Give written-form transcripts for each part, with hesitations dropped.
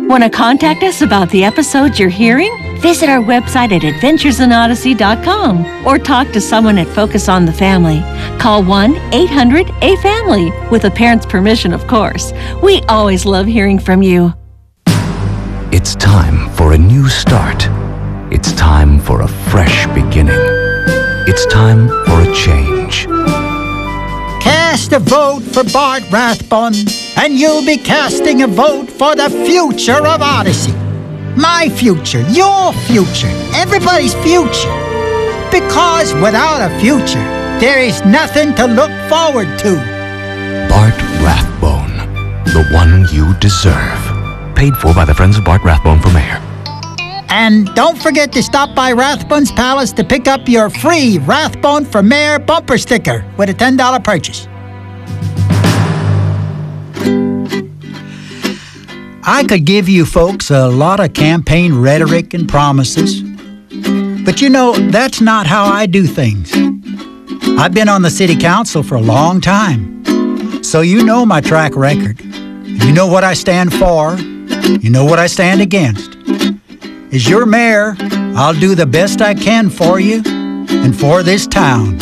Want to contact us about the episodes you're hearing? Visit our website at adventuresinodyssey.com or talk to someone at Focus on the Family. Call 1-800-A-FAMILY, with a parent's permission, of course. We always love hearing from you. It's time for a new start. It's time for a fresh beginning. It's time for a change. Cast a vote for Bart Rathbun, and you'll be casting a vote for the future of Odyssey. My future, your future, everybody's future. Because without a future, there is nothing to look forward to. Bart Rathbone, the one you deserve. Paid for by the Friends of Bart Rathbone for Mayor. And don't forget to stop by Rathbone's Palace to pick up your free Rathbone for Mayor bumper sticker with a $10 purchase. I could give you folks a lot of campaign rhetoric and promises, but you know, that's not how I do things. I've been on the city council for a long time, so you know my track record. You know what I stand for. You know what I stand against. As your mayor, I'll do the best I can for you and for this town.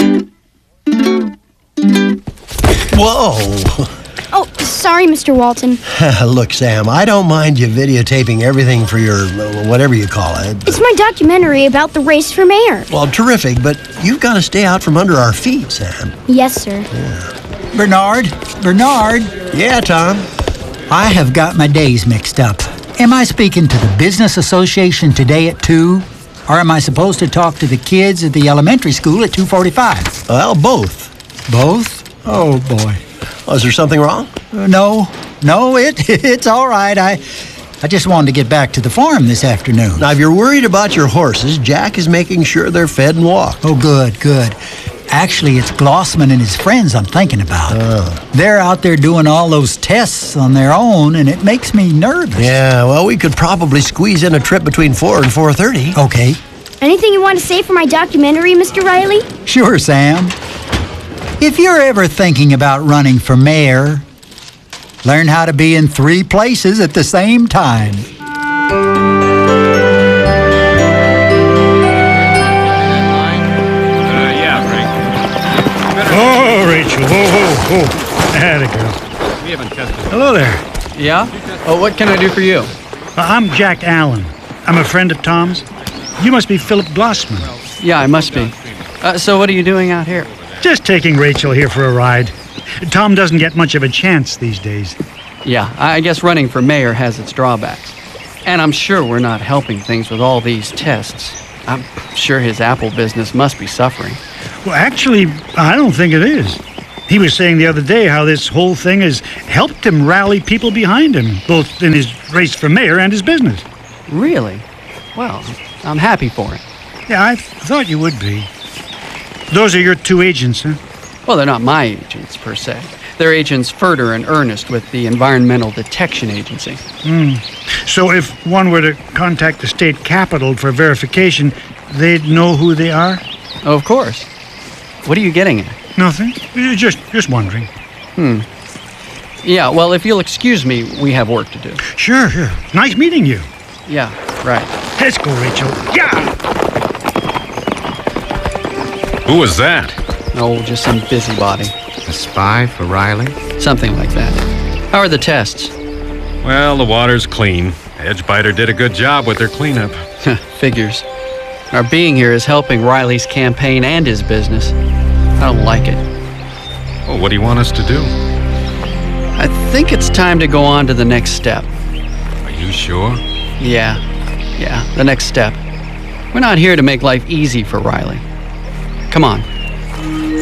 Whoa! Oh, sorry, Mr. Walton. Look, Sam, I don't mind you videotaping everything for your whatever you call it. It's my documentary about the race for mayor. Well, terrific, but you've got to stay out from under our feet, Sam. Yes, sir. Yeah. Bernard? Yeah, Tom? I have got my days mixed up. Am I speaking to the Business Association today at 2? Or am I supposed to talk to the kids at the elementary school at 2:45? Well, both. Both? Oh, boy. Oh, is there something wrong? No, it's all right. I just wanted to get back to the farm this afternoon. Now, if you're worried about your horses, Jack is making sure they're fed and walked. Oh, good. Actually, it's Glossman and his friends I'm thinking about. Oh. They're out there doing all those tests on their own, and it makes me nervous. Yeah, well, we could probably squeeze in a trip between 4 and 4:30. Okay. Anything you want to say for my documentary, Mr. Riley? Sure, Sam. If you're ever thinking about running for mayor, learn how to be in 3 places at the same time. Oh, Rachel. Whoa. Atta girl. We haven't tested. Hello there. Yeah? Oh, what can I do for you? I'm Jack Allen. I'm a friend of Tom's. You must be Philip Glossman. Yeah, I must be. So what are you doing out here? Just taking Rachel here for a ride. Tom doesn't get much of a chance these days. Yeah, I guess running for mayor has its drawbacks. And I'm sure we're not helping things with all these tests. I'm sure his Apple business must be suffering. Well, actually, I don't think it is. He was saying the other day how this whole thing has helped him rally people behind him, both in his race for mayor and his business. Really? Well, I'm happy for it. Yeah, I thought you would be. Those are your 2 agents, huh? Well, they're not my agents, per se. They're agents Furter and Ernest with the Environmental Detection Agency. So if one were to contact the state capitol for verification, they'd know who they are? Oh, of course. What are you getting at? Nothing. Just wondering. Yeah, well, if you'll excuse me, we have work to do. Sure. Nice meeting you. Yeah, right. Let's go, Rachel. Yeah! Who was that? Oh, just some busybody. A spy for Riley? Something like that. How are the tests? Well, the water's clean. Edgebiter did a good job with their cleanup. Figures. Our being here is helping Riley's campaign and his business. I don't like it. Well, what do you want us to do? I think it's time to go on to the next step. Are you sure? Yeah, the next step. We're not here to make life easy for Riley. Come on.